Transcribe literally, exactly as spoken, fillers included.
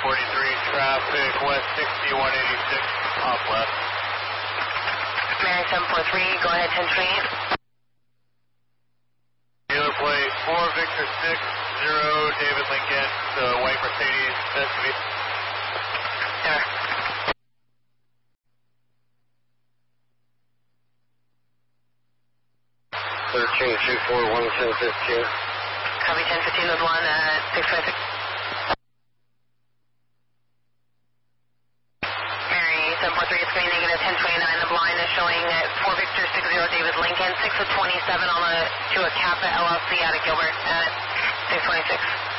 forty-three, traffic west sixty, one eighty-six, off left. Mary seven four three, go ahead, ten twenty-eight. Dealer plate four Victor six zero David Lincoln, the white Mercedes S U V. There. thirteen two four one ten fifteen. Copy ten fifteen with one at six twenty-six. Mary seven four three, it's going negative ten twenty-nine. The blind is showing at four Victor six zero David Lincoln, six of twenty-seven on the to a Kappa L L C out of Gilbert at six twenty-six.